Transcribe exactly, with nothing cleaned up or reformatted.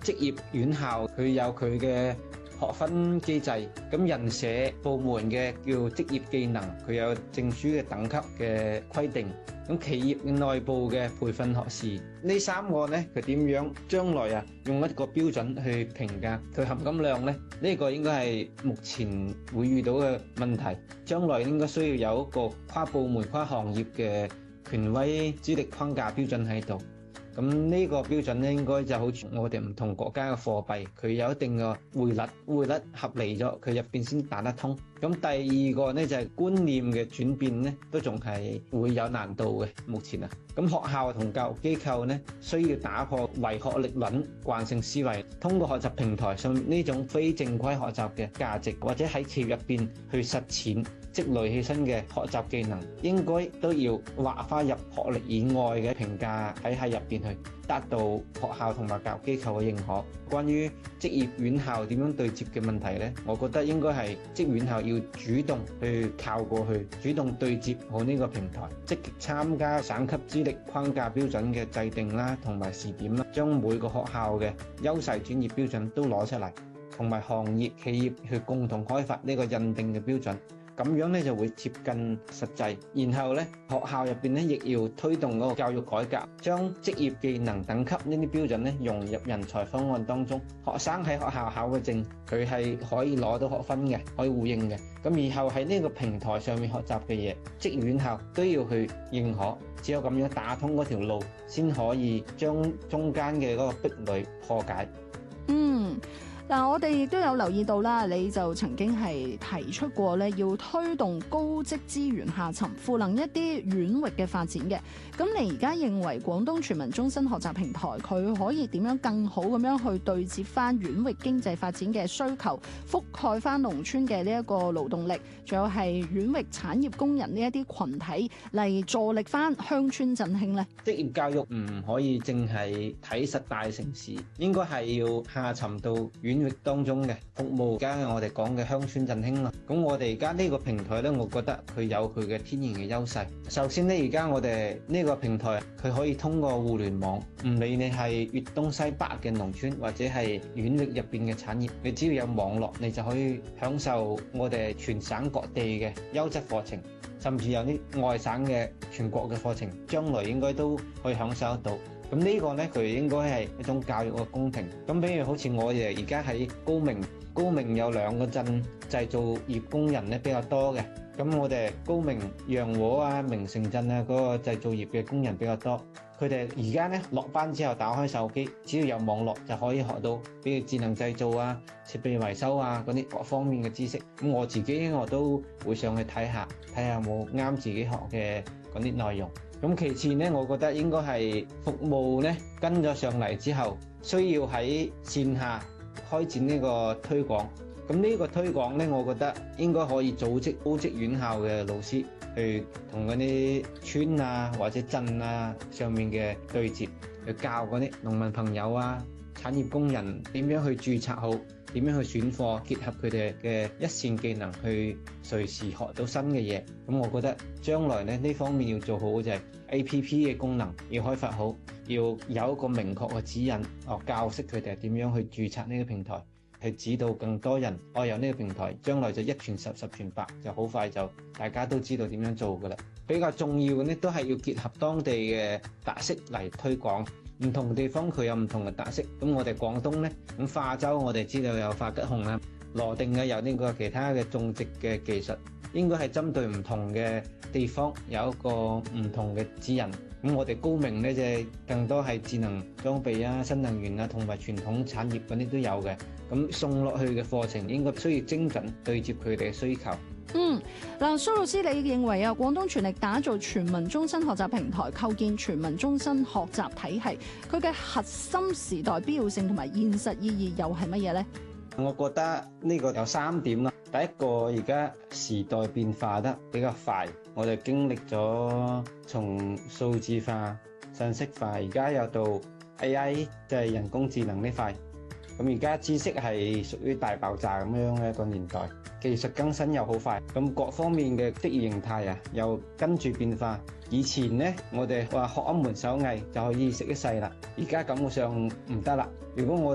職業院校佢有佢嘅學分機制，咁人社部門嘅叫職業技能，佢有證書嘅等級嘅規定。咁企業嘅內部嘅培訓學士，呢三個呢，佢點樣將來啊用一個標準去評價佢含金量呢？呢個應該係目前會遇到嘅問題，將來應該需要有一個跨部門、跨行業嘅權威資歷框架標準喺度。咁呢個標準咧，應該就好似我哋唔同國家嘅貨幣，佢有一定嘅匯率，匯率合理咗，佢入邊先打得通。咁第二個咧就係觀念嘅轉變咧，都仲係會有難度嘅。目前啊，咁學校同教育機構咧，需要打破唯學歷論慣性思維，通過學習平台上呢種非正規學習嘅價值，或者喺企業入邊去實踐積累起身嘅學習技能，應該都要劃返入學歷以外嘅評價體系入邊去，得到學校同埋教育機構嘅認可。關於職業院校點樣對接嘅問題呢，我覺得應該係職業院校要主動去靠過去，主動對接好呢個平台，積極參加省級資歷框架標準嘅制定啦，同埋試點啦，將每個學校嘅優勢專業標準都攞出嚟，同埋行業企業去共同開發呢個認定嘅標準。咁樣咧就會貼近實際，然後咧學校入邊咧亦要推動嗰個教育改革，將職業技能等級呢啲標準咧融入人才方案當中。學生喺學校考嘅證，佢係可以攞到學分嘅，可以互認嘅。咁以後喺呢個平台上面學習嘅嘢，職業院校都要去認可。只有咁樣打通嗰條路，先可以將中間嘅嗰個壁壘破解。 嗯。嗱，我哋亦都有留意到啦，你就曾經係提出過咧，要推動高職資源下沉，賦能一啲院域嘅發展嘅。咁你而家認為廣東全民終身學習平台佢可以點樣更好咁樣去對接翻院域經濟發展嘅需求，覆蓋翻農村嘅呢一個勞動力，仲有係院域產業工人呢一啲群體嚟助力翻鄉村振興呢？ 職業教育唔可以淨係睇實大城市，應該係要下沉到院域當中嘅服務。而家我哋講嘅鄉村振興啦，咁我哋而家呢個平台呢，我覺得佢有佢嘅天然嘅優勢。首先呢，而家我哋呢個平台佢可以通過互聯網，唔理你係粵東西北嘅農村或者係院域入邊嘅產業，你只要有網絡，你就可以享受我哋全省各地嘅優質課程，甚至有啲外省嘅全國嘅課程，將來應該都可以享受得到。咁呢個呢，佢應該係一種教育嘅公平。咁比如好似我哋而家喺高明，高明有兩個鎮製造業工人呢比較多嘅。咁我哋高明陽和啊、明城鎮啊嗰個製造業嘅工人比較多。佢哋而家呢落班之後打開手機，只要有網絡就可以學到，比如智能製造啊、設備維修啊嗰啲各方面嘅知識。咁我自己我都會上去睇下，睇下有冇啱自己學嘅嗰啲內容。咁其次呢，我覺得應該係服務呢跟咗上嚟之後，需要喺線下開展呢個推廣。咁呢個推廣呢，我覺得應該可以組織高職院校嘅老師去同嗰啲村啊或者鎮啊上面嘅對接，去教嗰啲農民朋友啊、產業工人點樣去註冊好，點樣去選貨，結合佢哋嘅一線技能去隨時學到新嘅嘢。咁我覺得將來呢，呢方面要做好嘅就係 A P P 嘅功能要開發好，要有一個明確嘅指引，哦教識佢哋點樣去註冊呢個平台，去指導更多人愛有呢個平台，將來就一傳十，十傳百，就好快就大家都知道點樣做㗎喇。比較重要嘅呢，都係要結合當地嘅特色嚟推廣。唔同地方佢有唔同嘅特色，咁我哋廣東呢，咁化州我哋知道有化吉紅啦，羅定嘅有呢個其他嘅種植嘅技術，應該係針對唔同嘅地方有一個唔同嘅指引。咁我哋高明呢，就更多係智能裝備啊、新能源啊同埋傳統產業嗰啲都有嘅。咁送落去嘅課程應該需要精準對接佢哋嘅需求。 嗯，嗱，蘇老師，你認為啊，廣東全力打造全民終身學習平台，構建全民終身學習體系，佢嘅核心時代必要性同埋現實意義又係乜嘢呢？ 我覺得呢個有三點啦。第一個，而家時代變化得比較快，我哋經歷咗從數字化、信息化，而家又到 A I，即係人工智能呢塊。咁而家知識係屬於大爆炸咁樣嘅一個年代，技術更新又好快，咁各方面嘅職業形態啊又跟住變化。以前呢，我哋話學一門手藝就可以食一世啦，而家感覺上唔得啦。如果我